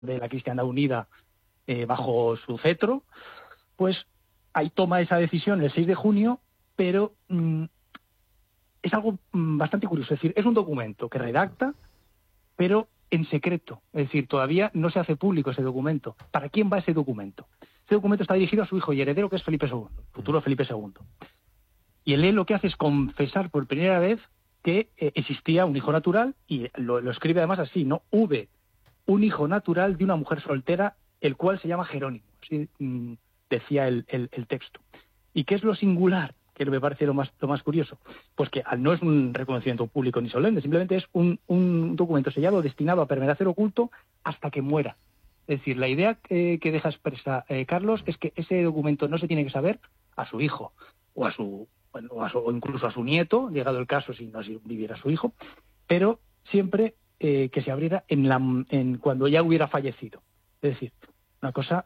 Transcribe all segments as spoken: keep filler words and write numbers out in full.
de la cristiandad unida eh, bajo su cetro, pues ahí toma esa decisión el seis de junio, pero mmm, es algo mmm, bastante curioso. Es decir, es un documento que redacta, pero en secreto. Es decir, todavía no se hace público ese documento. ¿Para quién va ese documento? Ese documento está dirigido a su hijo y heredero, que es Felipe segundo, futuro Felipe segundo. Y él lo que hace es confesar por primera vez que eh, existía un hijo natural, y lo, lo escribe además así, ¿no? Hube un hijo natural de una mujer soltera, el cual se llama Jerónimo. Así mmm, decía el, el, el texto. ¿Y qué es lo singular? Que me parece lo más, lo más curioso. Pues que no es un reconocimiento público ni solemne, simplemente es un, un documento sellado destinado a permanecer oculto hasta que muera. Es decir, la idea que, que deja expresa eh, Carlos es que ese documento no se tiene que saber a su hijo o a su, bueno, o, a su o incluso a su nieto, llegado el caso si no si viviera su hijo, pero siempre eh, que se abriera en la, en cuando ya hubiera fallecido. Es decir, una cosa.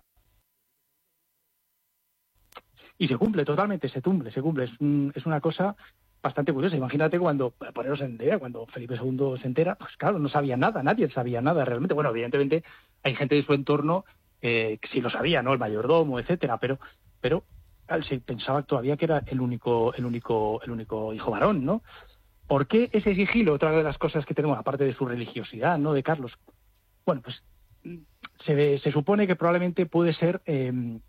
Y se cumple totalmente, se cumple, se cumple. Es, un, es una cosa bastante curiosa. Imagínate cuando, poneros en idea, cuando Felipe segundo se entera, pues claro, no sabía nada, nadie sabía nada realmente. Bueno, evidentemente hay gente de su entorno eh, que sí lo sabía, ¿no? El mayordomo, etcétera, pero, pero se pensaba todavía que era el único, el único, el único hijo varón, ¿no? ¿Por qué ese sigilo? Otra de las cosas que tenemos, aparte de su religiosidad, ¿no? De Carlos. Bueno, pues se, se supone que probablemente puede ser eh,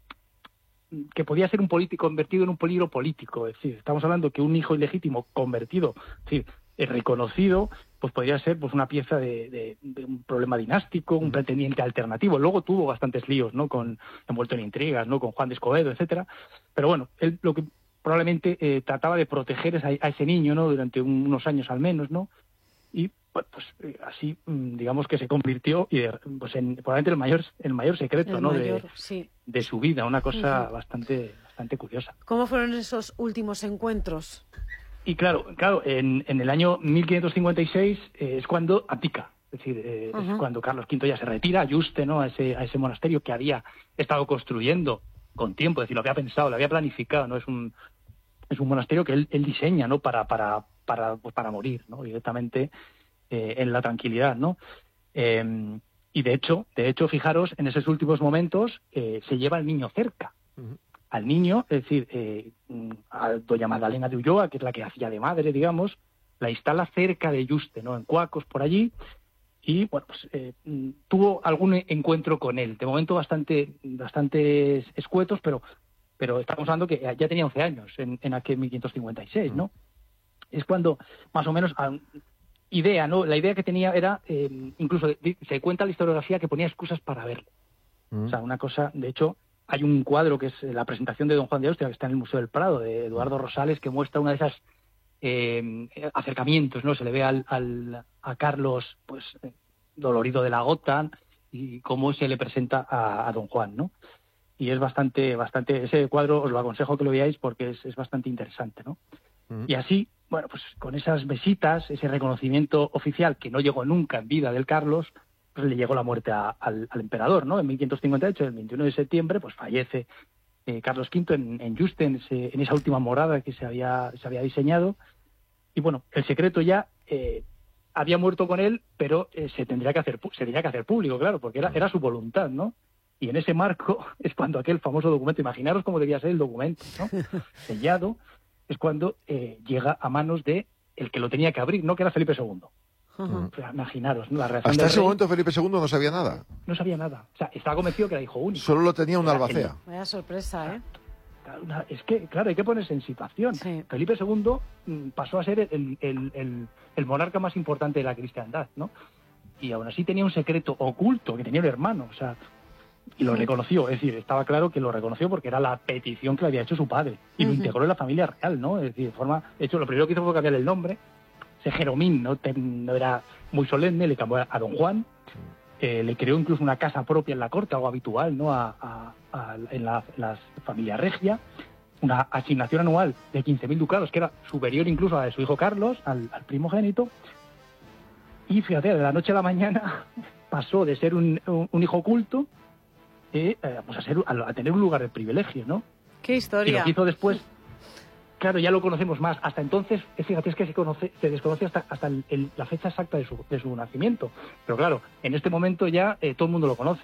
que podía ser un político convertido en un peligro político. Es decir, estamos hablando que un hijo ilegítimo convertido, es decir, reconocido, pues podría ser pues una pieza de, de, de un problema dinástico, un pretendiente alternativo. Luego tuvo bastantes líos, ¿no? Con, envuelto en intrigas, ¿no? Con Juan de Escobedo, etcétera. Pero bueno, él lo que probablemente eh, trataba de proteger es a, a ese niño, ¿no? Durante un, unos años al menos, ¿no? Y bueno, pues eh, así, digamos que se convirtió y de, pues en, probablemente el mayor, el mayor secreto, el ¿no? Mayor, de, sí. de su vida, una cosa uh-huh. bastante, bastante curiosa. ¿Cómo fueron esos últimos encuentros? Y claro, claro, en, en el año mil quinientos cincuenta y seis eh, es cuando abdica, es decir, eh, uh-huh. es cuando Carlos quinto ya se retira, Yuste, ¿no? A ese, a ese monasterio que había estado construyendo con tiempo, es decir, lo había pensado, lo había planificado, ¿no? Es un, es un monasterio que él, él diseña, ¿no? Para, para, para, pues para morir, ¿no? Directamente eh, en la tranquilidad, ¿no? Eh, y de hecho, de hecho, fijaros, en esos últimos momentos eh, se lleva al niño cerca. Uh-huh. Al niño, es decir, eh, a doña Magdalena de Ulloa, que es la que hacía de madre, digamos, la instala cerca de Yuste, ¿no? En Cuacos, por allí, y, bueno, pues eh, tuvo algún encuentro con él, de momento bastante, bastante escuetos, pero, pero estamos hablando que ya tenía once años en, en aquel mil quinientos cincuenta y seis, ¿no? Es cuando, más o menos, idea, ¿no? La idea que tenía era, eh, incluso se cuenta en la historiografía que ponía excusas para verlo. Mm. O sea, una cosa, de hecho, hay un cuadro que es la presentación de Don Juan de Austria, que está en el Museo del Prado, de Eduardo Rosales, que muestra una de esas eh, acercamientos, ¿no? Se le ve al, al, a Carlos, pues, dolorido de la gota, y cómo se le presenta a, a Don Juan, ¿no? Y es bastante, bastante, ese cuadro os lo aconsejo que lo veáis porque es, es bastante interesante, ¿no? Mm. Y así, bueno, pues con esas visitas, ese reconocimiento oficial que no llegó nunca en vida del Carlos, pues le llegó la muerte a, al, al emperador, ¿no? En mil quinientos cincuenta y ocho, el veintiuno de septiembre, pues fallece eh, Carlos quinto en, en Yuste, en, ese, en esa última morada que se había, se había diseñado. Y bueno, el secreto ya eh, había muerto con él, pero eh, se tendría que hacer se tenía que hacer público, claro, porque era, era su voluntad, ¿no? Y en ese marco es cuando aquel famoso documento, imaginaros cómo debía ser el documento, ¿no? Sellado, es cuando eh, llega a manos de el que lo tenía que abrir, ¿no? Que era Felipe segundo. Uh-huh. Pues imaginaros, ¿no? La reacción Hasta del ese rey, momento Felipe segundo no sabía nada. No sabía nada. O sea, estaba convencido que era hijo único. Solo lo tenía una albacea. El... Vaya sorpresa, ¿eh? Es que, claro, hay que ponerse en situación. Sí. Felipe segundo pasó a ser el, el, el, el monarca más importante de la cristiandad, ¿no? Y aún así tenía un secreto oculto, que tenía un hermano, o sea, y lo sí. reconoció. Es decir, estaba claro que lo reconoció porque era la petición que le había hecho su padre. Y uh-huh. lo integró en la familia real, ¿no? Es decir, de forma... De hecho, lo primero que hizo fue cambiar el nombre. Jeromín, ¿no? no era muy solemne, le cambió a Don Juan, eh, le creó incluso una casa propia en la corte, algo habitual, ¿no? A, a, a, en la, la familia regia, una asignación anual de quince mil ducados, que era superior incluso a la de su hijo Carlos, al, al primogénito, y fíjate, de la noche a la mañana pasó de ser un, un, un hijo oculto eh, pues a, ser, a, a tener un lugar de privilegio, ¿no? ¡Qué historia! Y lo que hizo después... claro, ya lo conocemos más. Hasta entonces, fíjate, es que se, conoce, se desconoce hasta, hasta el, el, la fecha exacta de su, de su nacimiento. Pero claro, en este momento ya eh, todo el mundo lo conoce.